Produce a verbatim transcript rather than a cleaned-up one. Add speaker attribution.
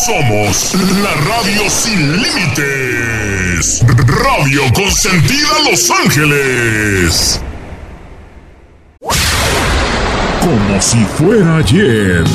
Speaker 1: Somos la radio sin límites. Radio Consentida Los Ángeles. Como si fuera ayer.